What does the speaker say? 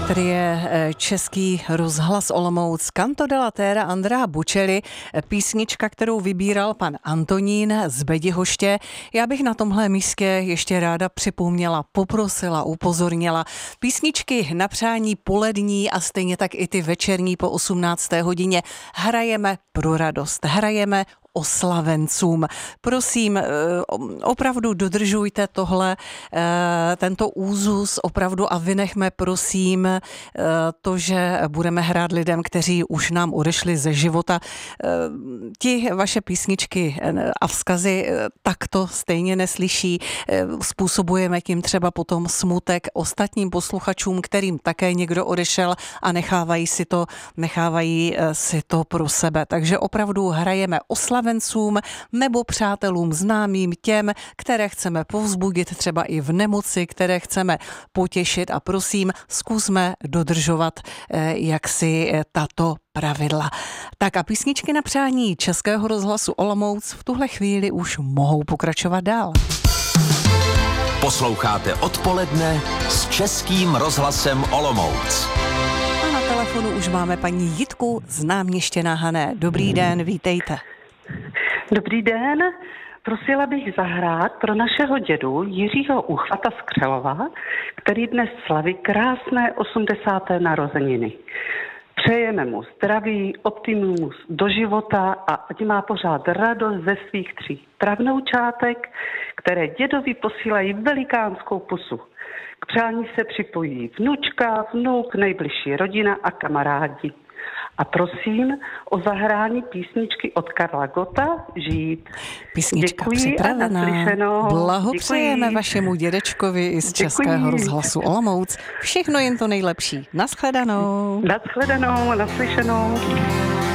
Tady je Český rozhlas Olomouc, Canto della Terra Andrea Bocelli, písnička, kterou vybíral pan Antonín z Bedihoště. Já bych na tomhle místě ještě ráda připomněla, poprosila, upozornila. Písničky na přání polední a stejně tak i ty večerní po 18. hodině hrajeme pro radost, hrajeme oslavencům. Prosím, opravdu dodržujte tohle, tento úzus opravdu a vynechme prosím to, že budeme hrát lidem, kteří už nám odešli ze života. Ti vaše písničky a vzkazy takto stejně neslyší. Způsobujeme tím třeba potom smutek ostatním posluchačům, kterým také někdo odešel a nechávají si to pro sebe. Takže opravdu hrajeme oslavencům nebo přátelům, známým, těm, které chceme povzbudit třeba i v nemoci, které chceme potěšit a prosím, zkusme dodržovat jaksi tato pravidla. Tak a písničky na přání Českého rozhlasu Olomouc v tuhle chvíli už mohou pokračovat dál. Posloucháte Odpoledne s Českým rozhlasem Olomouc. A na telefonu už máme paní Jitku z Náměště na Hané. Dobrý den, vítejte. Dobrý den, prosila bych zahrát pro našeho dědu Jiřího Uchvata z Křelova, který dnes slaví krásné 80. narozeniny. Přejeme mu zdraví, optimismus do života a ať má pořád radost ze svých 3 pravnoučátek, které dědovi posílají velikánskou pusu. K přání se připojí vnučka, vnuk, nejbližší rodina a kamarádi. A prosím o zahrání písničky od Karla Gotta Žít. Písnička děkuji připravená. Blahopřejeme děkuji vašemu dědečkovi i z Českého rozhlasu Olomouc. Všechno jen to nejlepší. Naschledanou. Naschledanou, naslyšenou.